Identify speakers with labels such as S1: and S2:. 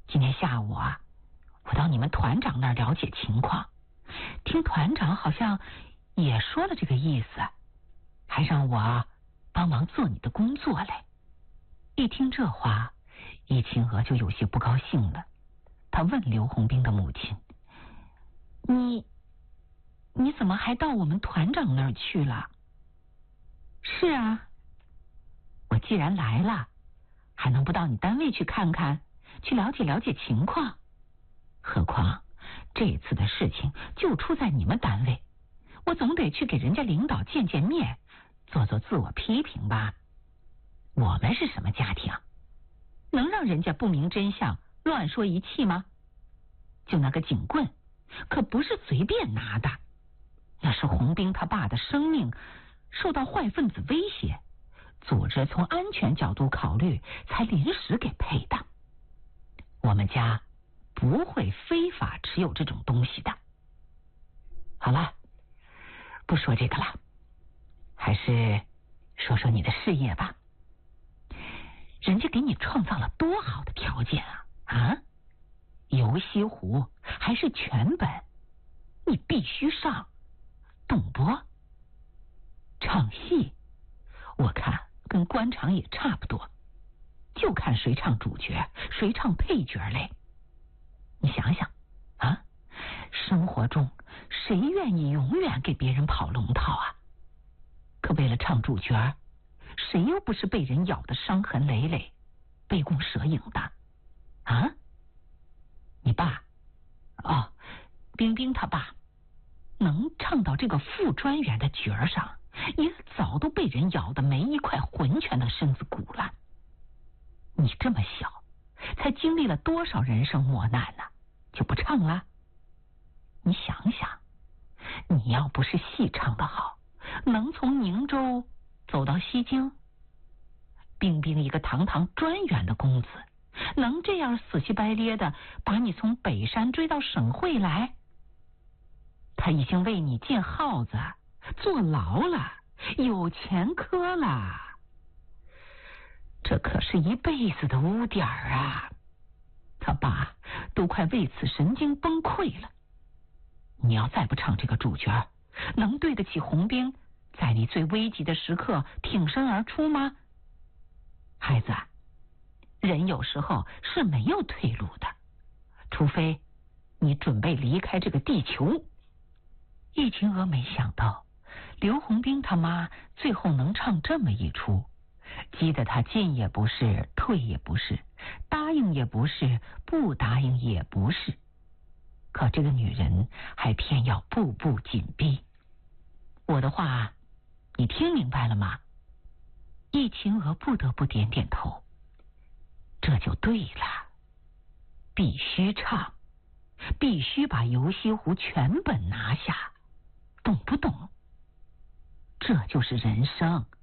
S1: 今天下午啊，我到你们团长那儿了解情况，听团长好像也说了这个意思，还让我帮忙做你的工作嘞。一听这话，易清娥就有些不高兴了。她问刘洪兵的母亲：你怎么还到我们团长那儿去了？是啊，我既然来了，还能不到你单位去看看，去了解了解情况？何况这次的事情就出在你们单位，我总得去给人家领导见见面，做做自我批评吧。我们是什么家庭？能让人家不明真相乱说一气吗？就那个警棍可不是随便拿的，那是洪兵他爸的生命受到坏分子威胁，组织从安全角度考虑才临时给配的。我们家不会非法持有这种东西的。好了，不说这个了，还是说说你的事业吧。人家给你创造了多好的条件啊！游西湖还是全本，你必须上，懂不？唱戏，我看跟官场也差不多，就看谁唱主角，谁唱配角嘞。你想想啊，生活中谁愿意永远给别人跑龙套啊？可为了唱主角，谁又不是被人咬得伤痕累累，杯弓蛇影的啊？你爸冰冰他爸能唱到这个副专员的角上，也早都被人咬得没一块浑全的身子骨了。你这么小，才经历了多少人生磨难呢？就不唱了？你想想，你要不是戏唱得好，能从宁州走到西京？冰冰一个堂堂专员的公子，能这样死乞白咧的把你从北山追到省会来？他已经为你建号子坐牢了，有前科了，这可是一辈子的污点啊！他爸都快为此神经崩溃了。你要再不唱这个主角，能对得起洪兵在你最危急的时刻挺身而出吗？孩子，人有时候是没有退路的，除非你准备离开这个地球。易清娥没想到刘洪兵他妈最后能唱这么一出，激得他进也不是，退也不是，答应也不是，不答应也不是。可这个女人还偏要步步紧逼。我的话你听明白了吗？易清娥不得不点点头。这就对了，必须唱，必须把游西湖全本拿下，懂不懂？这就是人生。